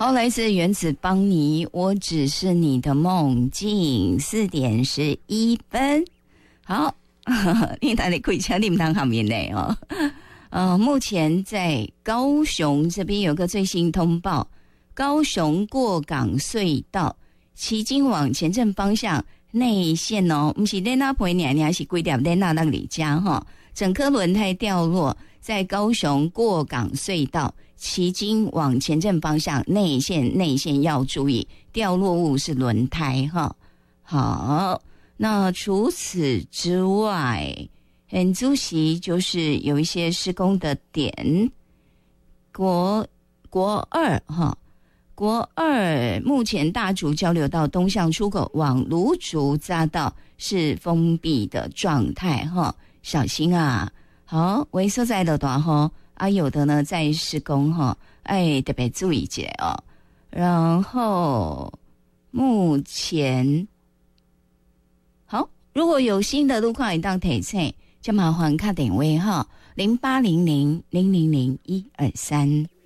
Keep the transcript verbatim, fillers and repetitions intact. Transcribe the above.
好，来自原子邦尼，我只是你的梦境，四点十一分。好，你哪里可以敲你们堂旁边呢？哦，呃，目前在高雄这边有个最新通报，高雄过港隧道旗津往前镇方向内线哦，不是在那陪娘娘，是规条在那那里家哈，整颗轮胎掉落在高雄过港隧道。旗津往前镇方向内线内线要注意，掉落物是轮胎哈。好，那除此之外，很主席就是有一些施工的点，国国二哈，国二目前大竹交流道东向出口往芦竹匝道是封闭的状态哈，小心啊！好，为所在的大吼。啊，有的呢在施工哈，哎，特别注意一下哦。然后目前好，如果有新的路况，一当提醒，就麻烦打电话哈，零八零零零零零一二三。